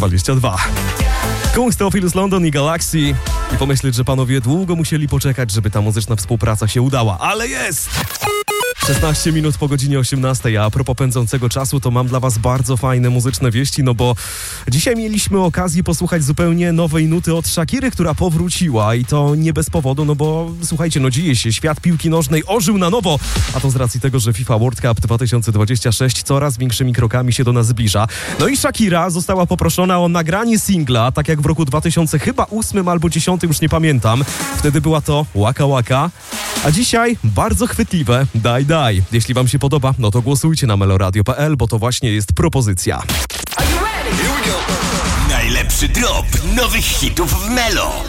22. Kung Theophilus London i Galaxy. I pomyśleć, że panowie długo musieli poczekać, żeby ta muzyczna współpraca się udała. Ale jest! 16 minut po godzinie 18, a propos pędzącego czasu, to mam dla was bardzo fajne muzyczne wieści, no bo dzisiaj mieliśmy okazję posłuchać zupełnie nowej nuty od Shakiry, która powróciła i to nie bez powodu, no bo słuchajcie, no dzieje się, świat piłki nożnej ożył na nowo, a to z racji tego, że FIFA World Cup 2026 coraz większymi krokami się do nas zbliża. No i Shakira została poproszona o nagranie singla, tak jak w roku 2008 albo 10, już nie pamiętam. Wtedy była to Waka Waka, a dzisiaj bardzo chwytliwe Daj Daj. Jeśli wam się podoba, no to głosujcie na meloradio.pl, bo to właśnie jest propozycja. Najlepszy drop nowych hitów w Melo.